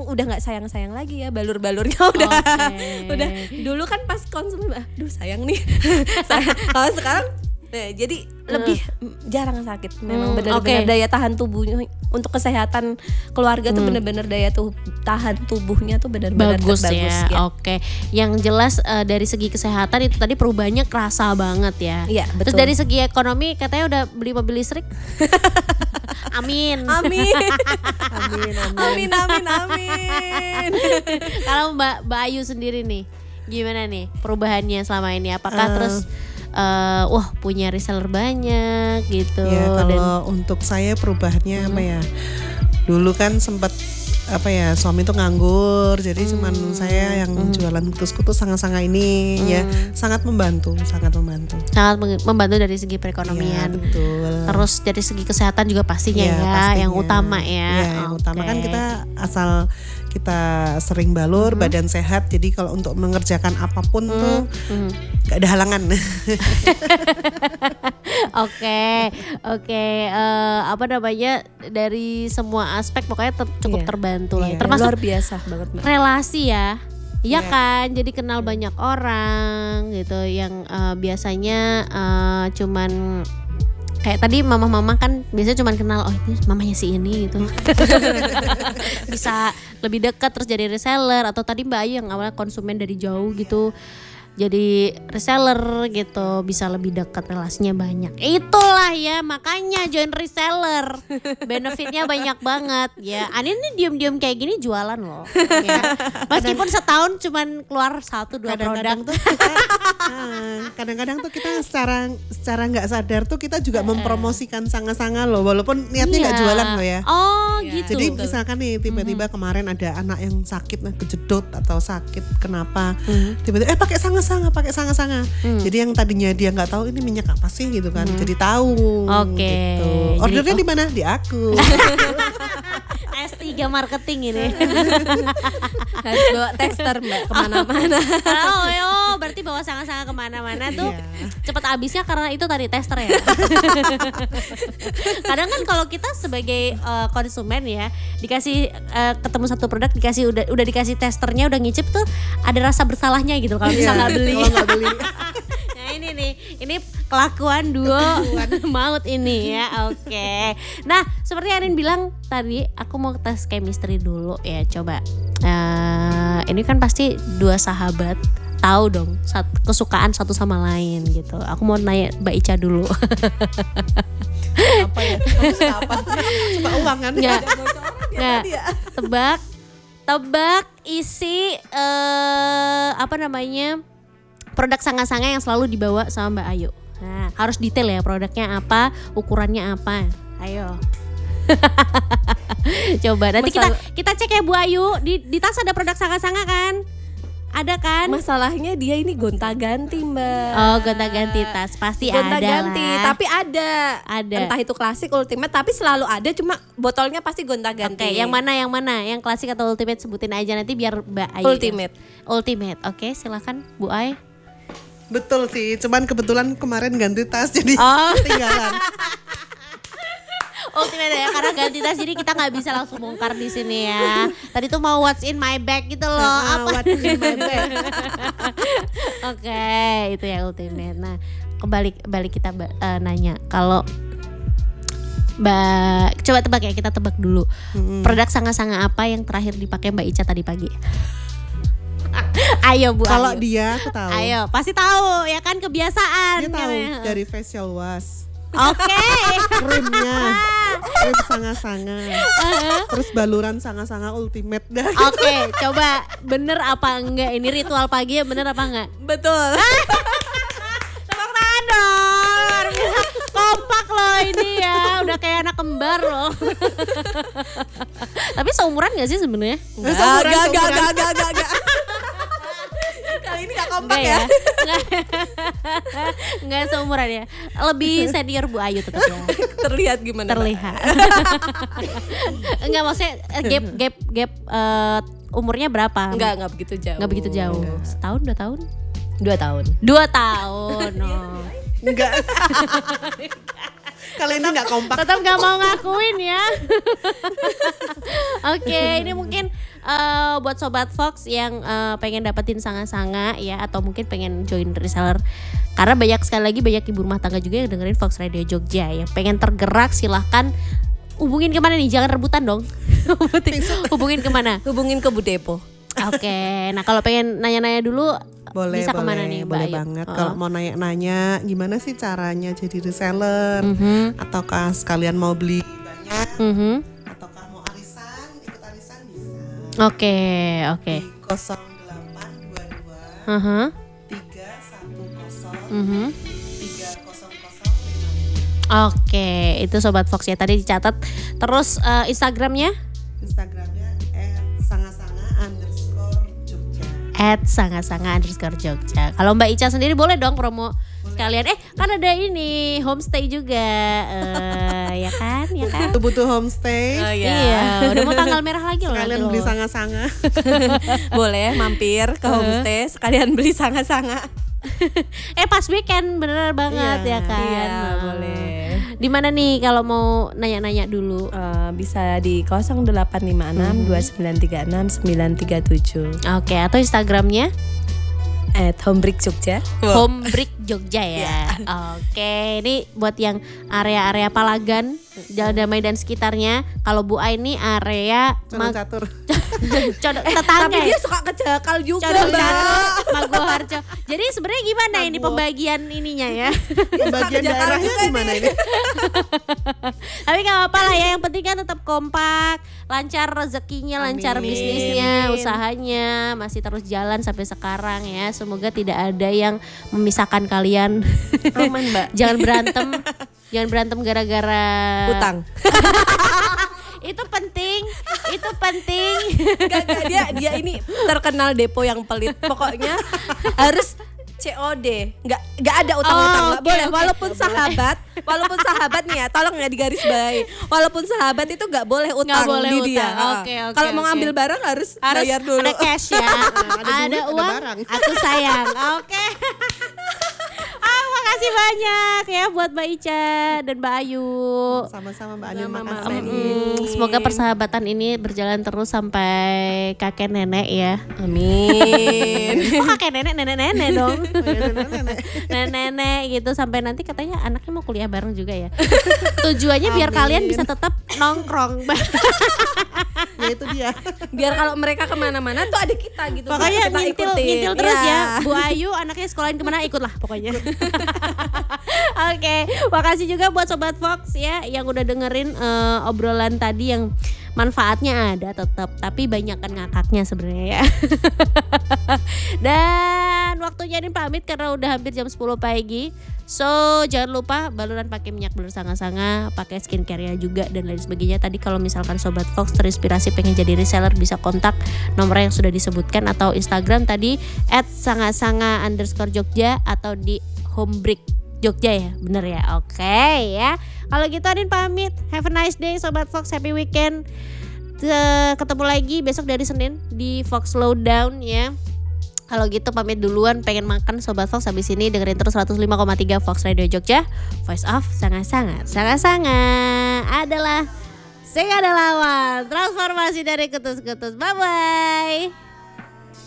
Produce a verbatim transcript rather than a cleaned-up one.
udah nggak sayang-sayang lagi ya, balur-balurnya udah okay. udah dulu kan pas konsumsi aduh sayang nih kalau sekarang nah, jadi hmm. lebih jarang sakit memang hmm, benar-benar okay. daya tahan tubuhnya untuk kesehatan keluarga hmm. tuh benar-benar daya tuh tahan tubuhnya tuh benar-benar bagus, bagus ya, ya. Oke okay. Yang jelas uh, dari segi kesehatan itu tadi perubahannya kerasa banget ya. Iya betul. Terus dari segi ekonomi katanya udah beli mobil listrik. Amin. Amin. Amin, amin, amin, amin. Kalau Mbak Mbak Ayu sendiri nih, gimana nih perubahannya selama ini? Apakah uh, terus uh, wah punya reseller banyak gitu? Ya kalau dan, untuk saya perubahannya hmm. apa ya? Dulu kan sempat apa ya suami tuh nganggur, jadi hmm. cuman saya yang hmm. jualan kutus-kutus sangat-sangat ini hmm. ya sangat membantu, sangat membantu. Sangat membantu dari segi perekonomian. Ya, betul. Terus dari segi kesehatan juga pastinya ya, ya pastinya. Yang utama ya. Ya yang okay. utama kan kita asal kita sering balur, hmm. badan sehat, jadi kalau untuk mengerjakan apapun hmm. tuh hmm. gak ada halangan. Oke, oke. Uh, apa namanya dari semua aspek pokoknya ter- cukup yeah. terbantu lah. Yeah. Termasuk luar biasa banget. Relasi ya. Iya yeah. kan, jadi kenal yeah. banyak orang gitu yang uh, biasanya uh, cuman kayak tadi mama-mama kan biasanya cuma kenal oh itu mamanya si ini gitu. Bisa lebih dekat terus jadi reseller, atau tadi Mbak Ayu yang awalnya konsumen dari jauh gitu jadi reseller gitu, bisa lebih dekat, relasinya banyak. Itulah ya makanya join reseller, benefitnya banyak banget ya. Anin nih diem-diem kayak gini jualan loh ya. Meskipun setahun cuman keluar satu dua kadang-kadang produk tuh kita, nah, kadang-kadang tuh kita secara secara nggak sadar tuh kita juga mempromosikan sanga-sanga loh, walaupun niatnya nggak iya. jualan loh ya. Oh iya. gitu. Jadi misalkan nih tiba-tiba mm-hmm. kemarin ada anak yang sakit, nah kejedot atau sakit kenapa, mm-hmm. tiba-tiba eh pakai sanga sanga pakai sanga-sanga. Hmm. Jadi yang tadinya dia nggak tahu ini minyak apa sih gitu kan. Hmm. Jadi tahu. Oke. Okay. Gitu. Ordernya oh. di mana? Di aku. S tiga marketing ini. Harus bawa tester Mbak kemana-mana. Oh, yo, berarti bawa sanga-sanga kemana-mana tuh yeah. cepat habisnya karena itu tadi tester ya. Kadang kan kalau kita sebagai uh, konsumen ya dikasih uh, ketemu satu produk, dikasih udah udah dikasih testernya, udah ngicip tuh ada rasa bersalahnya gitu kalau bisa nggak beli. Kalau nggak beli. Nah ini nih, ini kelakuan duo maut ini ya. Oke. Okay. Nah seperti Anin bilang tadi, aku mau tes chemistry dulu ya. Coba. Uh, ini kan pasti dua sahabat tahu dong satu, kesukaan satu sama lain gitu. Aku mau nanya Mbak Ica dulu. Apa ya? Kamu suka apa? Suka uang kan? Nggak. Nggak. Tebak. Tebak isi uh, apa namanya produk sanga-sanga yang selalu dibawa sama Mbak Ayu. Nah, harus detail ya, produknya apa, ukurannya apa. Ayo. Coba nanti Masalah. kita kita cek ya Bu Ayu, di di tas ada produk sanga-sanga kan? Ada kan? Masalahnya dia ini gonta-ganti Mbak. Oh gonta-ganti tas, pasti gonta ada ganti, lah. Tapi ada. Ada. Entah itu klasik, ultimate, tapi selalu ada, cuma botolnya pasti gonta-ganti. Oke, okay, yang mana yang mana? Yang klasik atau ultimate, sebutin aja nanti biar Mbak Ayu. Ultimate. Ultimate, oke okay, silakan Bu Ay. Betul sih, cuman kebetulan kemarin ganti tas jadi oh. ketinggalan. Ultimate ya, karena ganti tas jadi kita nggak bisa langsung bongkar di sini ya. Tadi tuh mau what's in my bag gitu loh. Uh, apa? What's in my bag? Oke, okay, itu ya ultimate. Nah, kembali balik kita uh, nanya kalau Mbak, coba tebak ya, kita tebak dulu. Hmm. Produk sanga-sanga apa yang terakhir dipakai Mbak Ica tadi pagi? Ayo Bu. Kalau dia aku tahu. Ayo, pasti tahu ya kan, kebiasaan. Dia tahu kan? dari facial wash. Oke. Okay. Krimnya, krim sanga-sanga. Uh-huh. Terus baluran sanga-sanga ultimate dah. Oke, okay, coba bener apa enggak ini ritual pagi ya, bener apa enggak? Betul. Tepuk tangan dong. Kompak loh ini ya, udah kayak anak kembar loh. Tapi seumuran enggak sih sebenarnya? Enggak, enggak, enggak, enggak, enggak, enggak. Kali ini gak kompak ya, ya? Nggak seumuran ya. Lebih senior Bu Ayu tetap ya. Terlihat gimana? Terlihat. Enggak, maksudnya gap gap gap uh, umurnya berapa? Enggak, enggak begitu jauh. Enggak begitu jauh. Enggak. Setahun, dua tahun? Dua tahun. Dua tahun. Oh. Enggak. Kalian ini nggak kompak. Tetap gak mau ngakuin ya. Oke, ini mungkin uh, buat Sobat Fox yang uh, pengen dapetin sanga-sanga ya, atau mungkin pengen join reseller. Karena banyak sekali lagi banyak ibu rumah tangga juga yang dengerin Fox Radio Jogja. Yang pengen tergerak silahkan hubungin kemana nih? Jangan rebutan dong. Hubungin kemana? Hubungin ke Bu Depo. Oke, nah kalau pengen nanya-nanya dulu Boleh, bisa boleh, kemana nih Mbak boleh Ayu? banget. Oh. Kalau mau nanya-nanya gimana sih caranya jadi reseller, Mhm. ataukah sekalian mau beli banyak, Mhm. ataukah mau arisan, ikut arisan bisa. Oke, oke. Di nol delapan dua dua Mhm. tiga satu nol Mhm. tiga nol nol lima. Oke, itu Sobat Fox ya tadi dicatat. Terus uh, Instagramnya? Instagramnya at sanga-sanga underscore Jogja. At sanga-sanga underscore Jogja. Kalau Mbak Ica sendiri boleh dong promo sekalian. Eh kan ada ini homestay juga, uh, ya kan, ya kan. Butuh homestay. Oh, Iya, udah mau tanggal merah lagi loh. Sekalian nanti beli loh. sanga-sanga. Boleh mampir ke homestay sekalian beli sanga-sanga. eh pas weekend bener banget Iya, ya kan. iya, Nah. boleh. Di mana nih kalau mau nanya-nanya dulu? Uh, bisa di nol delapan lima enam dua sembilan tiga enam sembilan tiga tujuh Oke, atau Instagramnya? at Homebreak Jogja. Home Break Jogja ya. Oke, ini buat yang area-area Palagan, Jalan Damai dan sekitarnya. Kalau Bu Ai ini area Cuma Mag- catur. Codok tetangga. Tapi ya? dia suka kejakal juga, Codok Mbak. Catur, Maguwoharjo. Jadi sebenarnya gimana ini pembagian ininya ya? Bagian daerahnya gimana ini? Tapi gak apa-apa lah ya, yang penting kan tetap kompak, lancar rezekinya, lancar Amin. bisnisnya, usahanya masih terus jalan sampai sekarang ya. Semoga tidak ada yang memisahkan kalian. Aman, Mbak. Jangan berantem, jangan berantem gara-gara Utang. Itu penting, itu penting. Gak, gak, dia dia ini terkenal depo yang pelit. Pokoknya harus C O D, nggak nggak ada utang-utang, Oh, nggak oke, boleh. oke. Walaupun sahabat, walaupun sahabat nih ya, tolong ya digaris bawahi. Walaupun sahabat itu nggak boleh utang boleh di utang. dia. Oke, oke, Kalau mau oke. ngambil barang harus, Harus bayar dulu. ada cash ya, ada ada, duit, ada uang, barang. aku sayang. Oke. Ah, makasih banyak ya buat Mbak Ica dan Mbak Ayu. Sama-sama Mbak Anin, Sama, makasih. Mbak. Hmm, semoga persahabatan ini berjalan terus sampai kakek nenek ya. Amin. Oh kakek nenek nenek-nenek dong. Nenek-nenek. Nenek-nenek gitu sampai nanti katanya anaknya mau kuliah bareng juga ya. Tujuannya biar Amin. kalian bisa tetap nongkrong. Ya itu dia. Biar kalau mereka kemana-mana tuh ada kita gitu. Pokoknya kita ngintil, ikutin. ngintil terus Iya. ya. Bu Ayu anaknya sekolahin kemana ikutlah pokoknya. Oke, makasih juga buat Sobat Fox ya yang udah dengerin eh, obrolan tadi yang manfaatnya ada tetap, tapi banyakkan ngakaknya sebenarnya ya. Dan waktunya ini pamit karena udah hampir jam sepuluh pagi. So jangan lupa baluran pakai minyak balur sanga-sanga, pakai skincare-nya juga dan lain sebagainya. Tadi kalau misalkan Sobat Fox terinspirasi pengen jadi reseller bisa kontak nomor yang sudah disebutkan atau Instagram tadi at sanga-sanga underscore Jogja atau di Homebreak Jogja ya, bener ya, oke ya. Kalau gitu Adin pamit, have a nice day Sobat Fox, happy weekend. Te- Ketemu lagi besok dari Senin di Fox Lowdown ya. Kalau gitu pamit duluan, pengen makan Sobat Fox habis ini dengerin terus seratus lima koma tiga Fox Radio Jogja. Voice of sangat-sangat, sangat-sangat adalah sing ada lawan transformasi dari kutus-kutus. Bye bye.